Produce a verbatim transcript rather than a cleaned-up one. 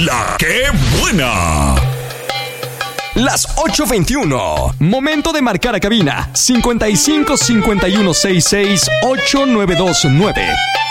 La que buena. Las ocho veintiuno. Momento de marcar a cabina. cincuenta y cinco cincuenta y uno sesenta y seis ocho nueve dos nueve.